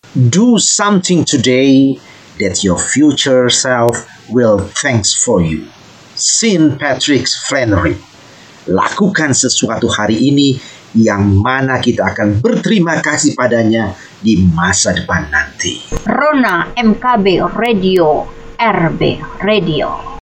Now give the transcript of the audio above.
Do something today that your future self will thanks for you. Saint Patrick's Flannery. Lakukan sesuatu hari ini yang mana kita akan berterima kasih padanya di masa depan nanti. Rona MKB Radio, RB Radio.